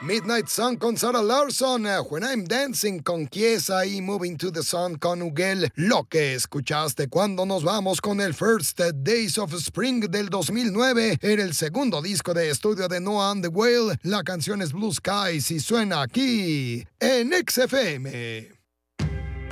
Midnight Sun con Sarah Larson, When I'm Dancing con Chiesa y Moving to the Sun con Ugel. Lo que escuchaste cuando nos vamos con el First Days of Spring del 2009, era el segundo disco de estudio de Noah and the Whale. La canción es Blue Skies y suena aquí en XFM.